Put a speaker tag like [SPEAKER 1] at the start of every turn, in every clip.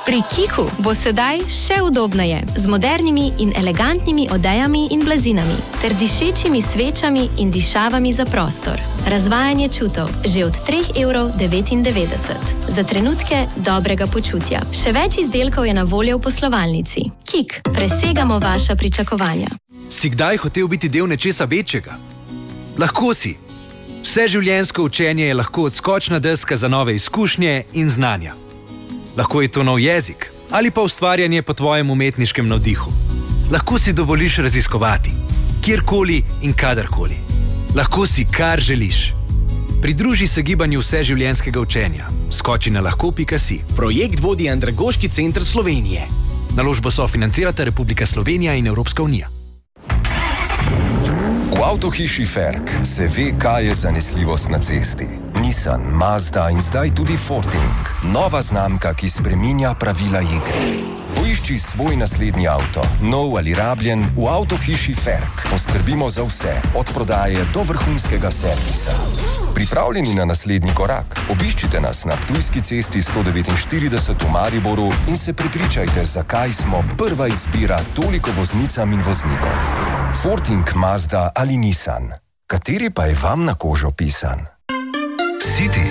[SPEAKER 1] Pri Kiku bo sedaj še udobneje, z modernimi in elegantnimi odejami in blazinami, ter dišečimi svečami in dišavami za prostor. Razvajanje čutov že od 3,99 €. Za trenutke dobrega počutja. Še več izdelkov je na voljo v poslovalnici. Kik, presegamo vaša pričakovanja.
[SPEAKER 2] Si kdaj hotel biti del nečesa večjega? Lahko si. Vseživljenjsko učenje je lahko odskočna deska za nove izkušnje in znanja. Lahko je to nov jezik ali pa ustvarjanje po tvojem umetniškem navdihu. Lahko si dovoliš raziskovati, kjerkoli in kadarkoli. Lahko si, kar želiš. Pridruži se gibanju vseživljenjskega učenja. Skoči na lahko.si.
[SPEAKER 3] Projekt vodi Andragoški center Slovenije.
[SPEAKER 2] Naložbo sofinancirata Republika Slovenija in Evropska unija.
[SPEAKER 4] V avtohiši Ferk se ve, kaj je zanesljivost na cesti. Nissan, Mazda in zdaj tudi Forting. Nova znamka, ki spreminja pravila igre. Poišči svoj naslednji avto, nov ali rabljen, v avtohiši Ferk. Poskrbimo za vse, od prodaje do vrhunskega servisa. Pripravljeni na naslednji korak? Obiščite nas na Ptujski cesti 149 v Mariboru in se prepričajte, zakaj smo prva izbira toliko voznicam in voznikom. Forting, Mazda ali Nissan. Kateri pa je vam na kožo pisan?
[SPEAKER 5] City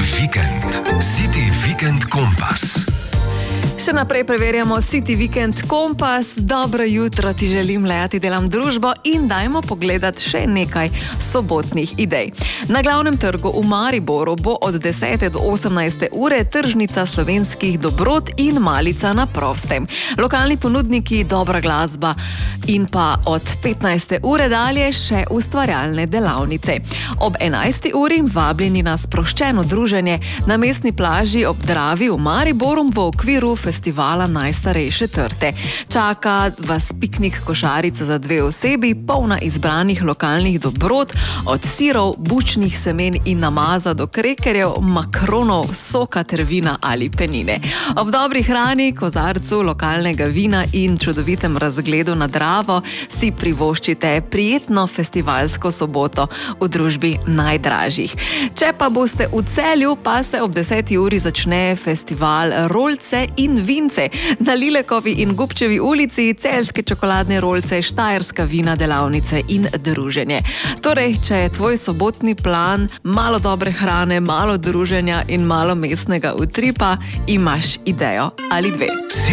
[SPEAKER 5] Weekend Kompas.
[SPEAKER 6] Še naprej preverjamo City Weekend Kompas. Dobro jutro ti želim, Lea, delam družbo in dajmo pogledati še nekaj sobotnih idej. Na glavnem trgu v Mariboru bo od 10. do 18. ure tržnica slovenskih dobrot in malica na prostem. Lokalni ponudniki, dobra glasba in pa od 15. ure dalje še ustvarjalne delavnice. Ob 11. uri vabljeni na sproščeno druženje na mestni plaži ob Dravi v Mariboru v okviru festivala Najstarejše trte. Čaka vas piknik košarica za 2 osebi, polna izbranih lokalnih dobrot, od sirov, bučnih semen in namaza do krekerjev, makronov, soka ter vina ali penine. Ob dobri hrani, kozarcu lokalnega vina in čudovitem razgledu na Dravo si privoščite prijetno festivalsko soboto v družbi najdražjih. Če pa boste v Celju, pa se ob 10. uri začne festival Rolce in vince. Na Lilekovi in Gubčevi ulici celjske čokoladne rolce, štajerska vina, delavnice in druženje. Torej, če je tvoj sobotni plan malo dobre hrane, malo druženja in malo mestnega utripa, imaš idejo ali dve.